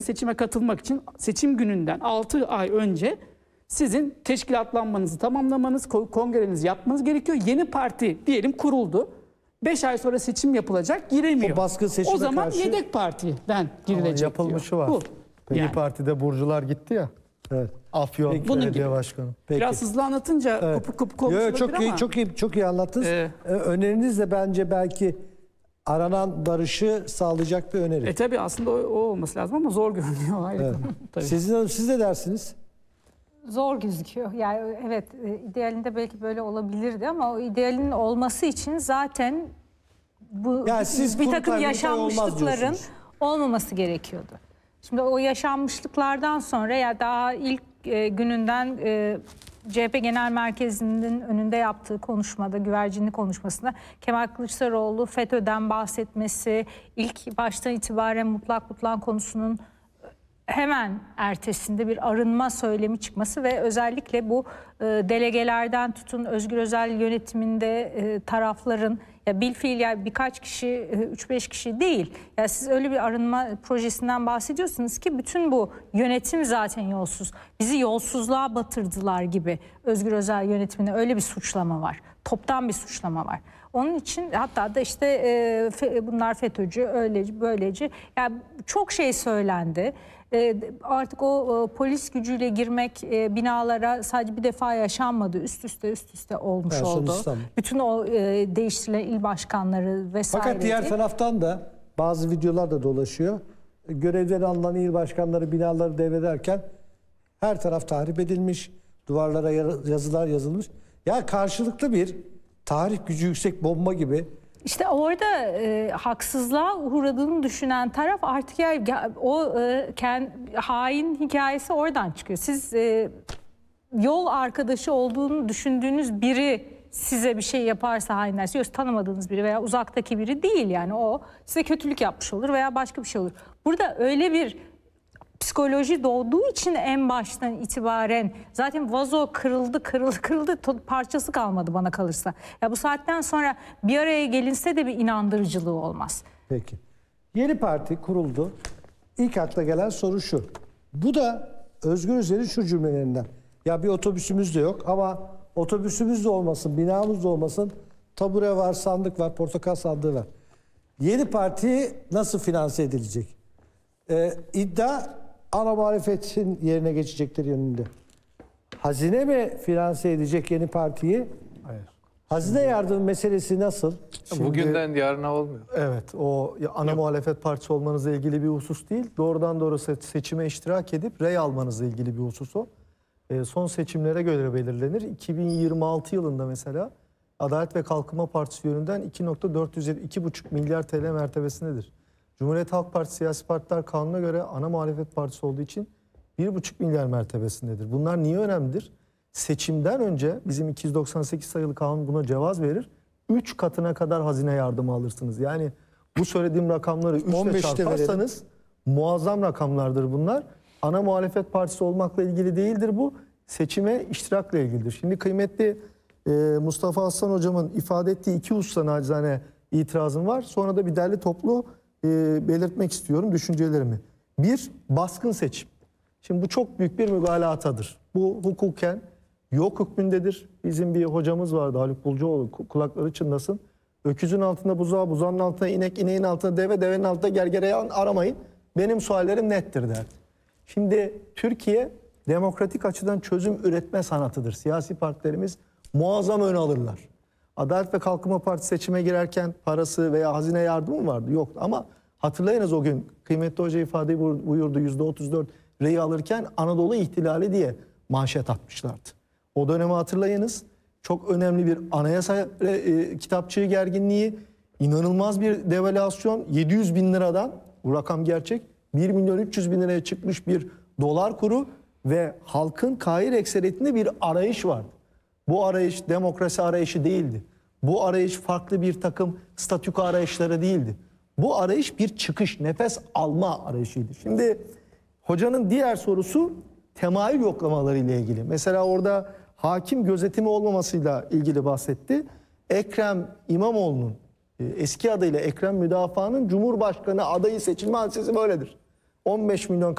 seçime katılmak için seçim gününden 6 ay önce sizin teşkilatlanmanızı tamamlamanız, kongrenizi yapmanız gerekiyor. Yeni parti diyelim kuruldu. 5 ay sonra seçim yapılacak, giremiyor. O baskın seçime o zaman karşı... yedek partiden girilecek yapılmışı diyor. var. Bu. İYİ Yani. Parti'de Burcular gitti ya. Evet. Afyon Bunun Belediye gibi. Başkanı. Peki. Biraz hızlı anlatınca Evet. kupuk konuşulabilir Çok iyi anlattınız. Öneriniz de bence belki aranan barışı sağlayacak bir öneri. Tabii aslında o olması lazım ama zor görünüyor. Ayrı Evet. konu. Tabii. Siz ne dersiniz? Zor gözüküyor. Yani evet, idealinde belki böyle olabilirdi ama o idealin olması için zaten bu Yani siz bir takım kurultay yaşanmışlıkların diyorsunuz. olmaması gerekiyordu. Şimdi o yaşanmışlıklardan sonra ya daha ilk gününden CHP Genel Merkezi'nin önünde yaptığı konuşmada, güvercinli konuşmasında Kemal Kılıçdaroğlu FETÖ'den bahsetmesi, ilk baştan itibaren mutlak konusunun hemen ertesinde bir arınma söylemi çıkması ve özellikle bu delegelerden tutun Özgür Özel yönetiminde tarafların ya bilfiil ya birkaç kişi 3-5 kişi değil. Ya siz öyle bir arınma projesinden bahsediyorsunuz ki bütün bu yönetim zaten yolsuz. Bizi yolsuzluğa batırdılar gibi Özgür Özel yönetimine öyle bir suçlama var. Toptan bir suçlama var. Onun için hatta da işte bunlar FETÖ'cü, öyleci, böyleci. Yani çok şey söylendi. Artık o polis gücüyle girmek binalara sadece bir defa yaşanmadı. Üst üste olmuş Evet, oldu. İstanbul. Bütün o değiştirilen il başkanları vesaire. Fakat diğer taraftan da bazı videolar da dolaşıyor. Görevden alınan il başkanları binaları devrederken her taraf tahrip edilmiş. Duvarlara yazılar yazılmış. Ya karşılıklı bir tahrip gücü yüksek bomba gibi. İşte orada haksızlığa uğradığını düşünen taraf artık hain hikayesi oradan çıkıyor. Siz yol arkadaşı olduğunu düşündüğünüz biri size bir şey yaparsa hain derse, yoksa tanımadığınız biri veya uzaktaki biri değil, yani o size kötülük yapmış olur veya başka bir şey olur. Burada öyle bir psikoloji doğduğu için en baştan itibaren zaten vazo kırıldı parçası kalmadı bana kalırsa. Ya bu saatten sonra bir araya gelinse de bir inandırıcılığı olmaz. Peki. Yeni parti kuruldu. İlk akla gelen soru şu. Bu da Özgür Özel'in şu cümlelerinden. Ya bir otobüsümüz de yok ama otobüsümüz de olmasın, binamız da olmasın. Tabure var, sandık var, portakal sandığı var. Yeni parti nasıl finanse edilecek? İddia ana muhalefetin yerine geçecekleri yönünde. Hazine mi finanse edecek yeni partiyi? Hayır. Hazine yardım meselesi nasıl? Bugünden yarına olmuyor. Evet, o ana muhalefet partisi olmanızla ilgili bir husus değil. Doğrudan doğru seçime iştirak edip rey almanızla ilgili bir husus o. Son seçimlere göre belirlenir. 2026 yılında mesela Adalet ve Kalkınma Partisi yönünden 2,4 milyar TL mertebesindedir. Cumhuriyet Halk Partisi siyasi partiler kanuna göre ana muhalefet partisi olduğu için 1,5 milyar mertebesindedir. Bunlar niye önemlidir? Seçimden önce bizim 298 sayılı kanun buna cevaz verir. 3 katına kadar hazine yardımı alırsınız. Yani bu söylediğim rakamları 3 ile çarparsanız muazzam rakamlardır bunlar. Ana muhalefet partisi olmakla ilgili değildir bu. Seçime iştirakla ilgilidir. Şimdi kıymetli Mustafa Aslan hocamın ifade ettiği iki hususa nacizane itirazım var. Sonra da bir derli toplu belirtmek istiyorum düşüncelerimi. Bir, baskın seçim. Şimdi bu çok büyük bir mügalatadır. Bu hukuken yok hükmündedir. Bizim bir hocamız vardı, Haluk Bulcuoğlu, kulakları çınlasın. Öküzün altında buzağı, buzağın altında inek, ineğin altında deve, devenin altında gergereyi aramayın. Benim suallerim nettir derdi. Şimdi Türkiye demokratik açıdan çözüm üretme sanatıdır. Siyasi partilerimiz muazzam ön alırlar. Adalet ve Kalkınma Partisi seçime girerken parası veya hazine yardımı vardı? Yoktu. Ama hatırlayınız o gün kıymetli hoca ifadeyi buyurdu, %34 reyi alırken Anadolu ihtilali diye manşet atmışlardı. O dönemi hatırlayınız. Çok önemli bir anayasa kitapçığı gerginliği, inanılmaz bir devalüasyon, 700 bin liradan, bu rakam gerçek, 1 milyon 300 bin liraya çıkmış bir dolar kuru ve halkın kahir ekseriyetinde bir arayış vardı. Bu arayış demokrasi arayışı değildi. Bu arayış farklı bir takım statüko arayışları değildi. Bu arayış bir çıkış, nefes alma arayışıydı. Şimdi hocanın diğer sorusu temayül yoklamaları ile ilgili. Mesela orada hakim gözetimi olmamasıyla ilgili bahsetti. Ekrem İmamoğlu'nun eski adıyla Ekrem Müdafaa'nın Cumhurbaşkanı adayı seçilme hadisesi böyledir. 15 milyon